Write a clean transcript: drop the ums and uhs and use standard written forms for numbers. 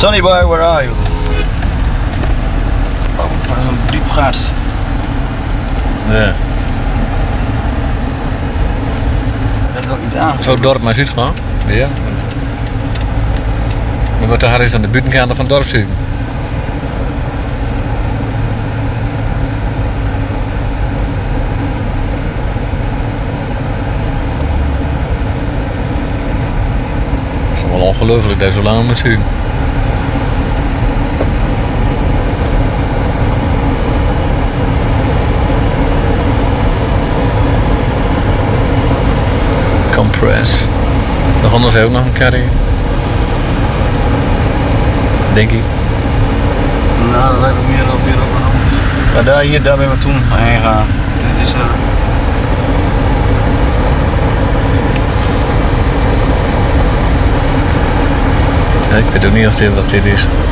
Sonny boy, where are you? Oh, wat een diep gat. Ja. Dat is ook niet aan. Zo het dorp maar zuid gaan. Ja. We moeten haar eens aan de buitenkant van het dorp zoeken. Het is wel ongelooflijk dat je zo lang moet zoeken. Compress. Nog anders ook nog een carry. Denk ik. Nou, dat lijkt me meer op weer op een ander. Maar daar ben we toen heen gaan. Dit is Ja, ik weet ook niet of dit wat dit is.